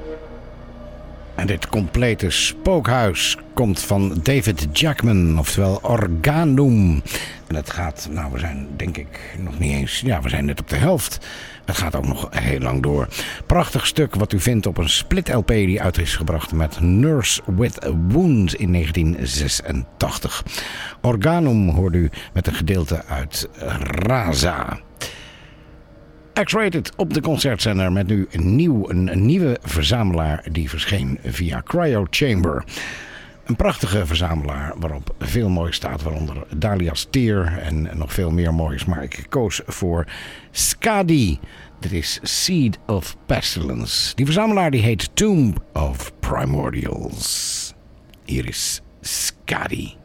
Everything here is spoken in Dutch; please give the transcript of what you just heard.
En dit complete spookhuis komt van David Jackman, oftewel Organum. En het gaat, we zijn denk ik nog niet eens, we zijn net op de helft. Het gaat ook nog heel lang door. Prachtig stuk wat u vindt op een split LP die uit is gebracht met Nurse with Wounds in 1986. Organum hoort u met een gedeelte uit Raza. X-Rated op de concertzender met nu een nieuwe verzamelaar die verscheen via Cryo Chamber. Een prachtige verzamelaar waarop veel moois staat, waaronder Dahlia's Tear en nog veel meer moois. Maar ik koos voor Skadi. Dit is Seed of Pestilence. Die verzamelaar die heet Tomb of Primordials. Hier is Skadi.